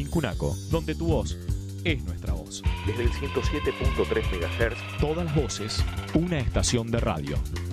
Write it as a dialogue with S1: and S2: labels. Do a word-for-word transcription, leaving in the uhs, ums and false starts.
S1: Cunaco, donde tu voz es nuestra voz.
S2: Desde el ciento siete punto tres megahertz.
S1: Todas las voces, una estación de radio.